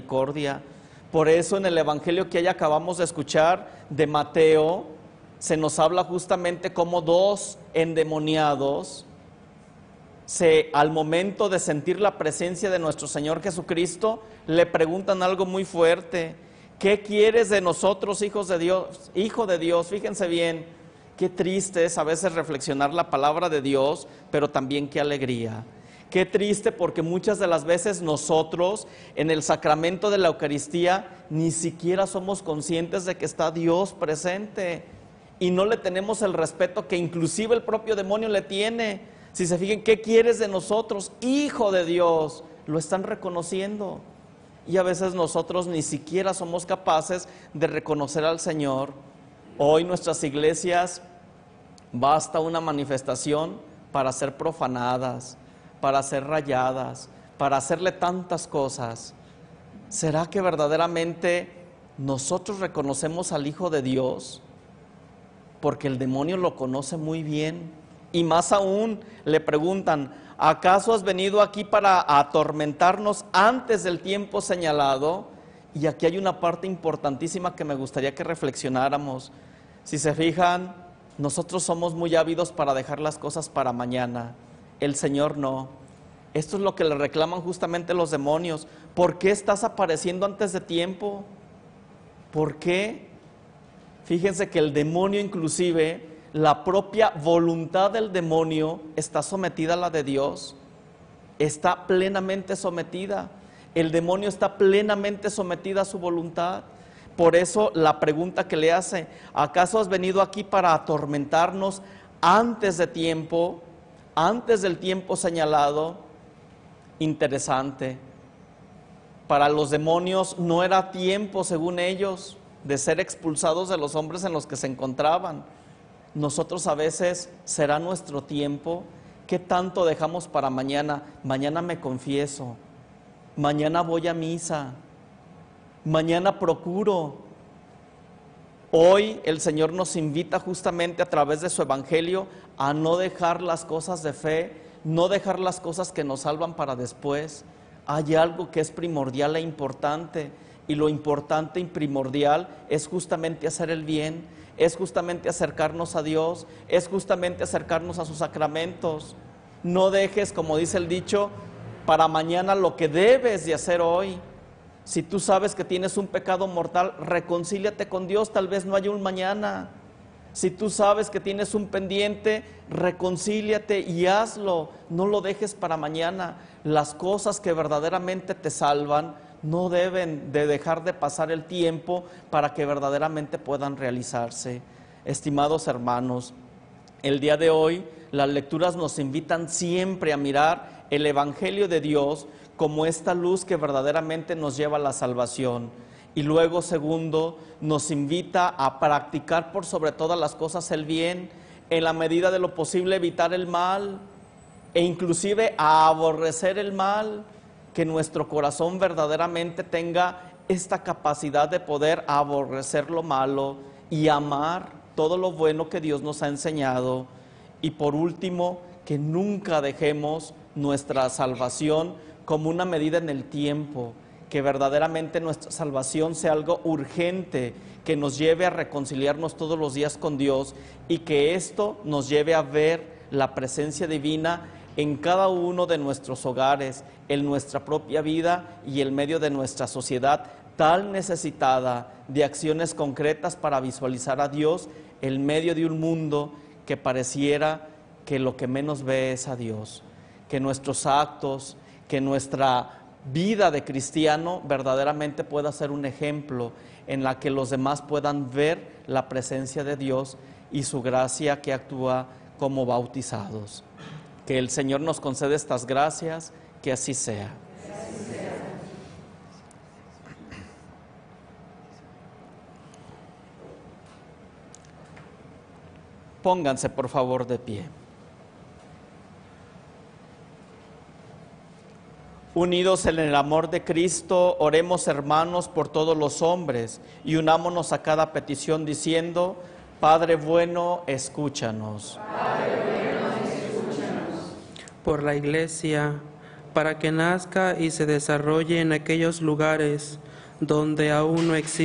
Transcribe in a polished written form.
misericordia. Por eso en el Evangelio que ya acabamos de escuchar de Mateo, se nos habla justamente como dos endemoniados, al momento de sentir la presencia de nuestro Señor Jesucristo, le preguntan algo muy fuerte: ¿qué quieres de nosotros, hijos de Dios? Hijo de Dios. Fíjense bien, qué triste es a veces reflexionar la palabra de Dios, pero también qué alegría. Qué triste, porque muchas de las veces nosotros en el sacramento de la Eucaristía ni siquiera somos conscientes de que está Dios presente y no le tenemos el respeto que inclusive el propio demonio le tiene. Si se fijan, ¿qué quieres de nosotros, hijo de Dios? Lo están reconociendo. Y a veces nosotros ni siquiera somos capaces de reconocer al Señor. Hoy nuestras iglesias basta una manifestación para ser profanadas, para ser rayadas, para hacerle tantas cosas. ¿Será que verdaderamente nosotros reconocemos al Hijo de Dios? Porque el demonio lo conoce muy bien. Y más aún le preguntan: ¿acaso has venido aquí para atormentarnos antes del tiempo señalado? Y aquí hay una parte importantísima que me gustaría que reflexionáramos. Si se fijan, nosotros somos muy ávidos para dejar las cosas para mañana. El Señor no. Esto es lo que le reclaman justamente los demonios. ¿Por qué estás apareciendo antes de tiempo? ¿Por qué? Fíjense que el demonio, inclusive la propia voluntad del demonio está sometida a la de Dios. Está plenamente sometida. El demonio está plenamente sometida a su voluntad. Por eso la pregunta que le hace: ¿acaso has venido aquí para atormentarnos antes de tiempo, antes del tiempo señalado? Interesante. Para los demonios no era tiempo, según ellos, de ser expulsados de los hombres en los que se encontraban. Nosotros a veces, ¿será nuestro tiempo? ¿Qué tanto dejamos para mañana? Mañana me confieso, mañana voy a misa, mañana procuro. Hoy el Señor nos invita justamente a través de su Evangelio a no dejar las cosas de fe, no dejar las cosas que nos salvan para después. Hay algo que es primordial e importante, y lo importante y primordial es justamente hacer el bien, es justamente acercarnos a Dios, es justamente acercarnos a sus sacramentos. No dejes, como dice el dicho, para mañana lo que debes de hacer hoy. Si tú sabes que tienes un pecado mortal, reconcíliate con Dios, tal vez no haya un mañana. Si tú sabes que tienes un pendiente, reconcíliate y hazlo, no lo dejes para mañana. Las cosas que verdaderamente te salvan no deben de dejar de pasar el tiempo para que verdaderamente puedan realizarse. Estimados hermanos, el día de hoy las lecturas nos invitan siempre a mirar el Evangelio de Dios como esta luz que verdaderamente nos lleva a la salvación. Y luego, segundo, nos invita a practicar por sobre todas las cosas el bien, en la medida de lo posible evitar el mal, e inclusive a aborrecer el mal, que nuestro corazón verdaderamente tenga esta capacidad de poder aborrecer lo malo y amar todo lo bueno que Dios nos ha enseñado. Y por último, que nunca dejemos nuestra salvación como una medida en el tiempo, que verdaderamente nuestra salvación sea algo urgente, que nos lleve a reconciliarnos todos los días con Dios, y que esto nos lleve a ver la presencia divina en cada uno de nuestros hogares, en nuestra propia vida y en medio de nuestra sociedad tan necesitada de acciones concretas para visualizar a Dios en medio de un mundo que pareciera que lo que menos ve es a Dios. Que nuestros actos, que nuestra vida de cristiano verdaderamente pueda ser un ejemplo en la que los demás puedan ver la presencia de Dios y su gracia que actúa como bautizados. Que el Señor nos conceda estas gracias, que así sea. Pónganse por favor de pie. Unidos en el amor de Cristo, oremos, hermanos, por todos los hombres, y unámonos a cada petición diciendo: Padre bueno, escúchanos. Padre bueno, escúchanos. Por la Iglesia, para que nazca y se desarrolle en aquellos lugares donde aún no existe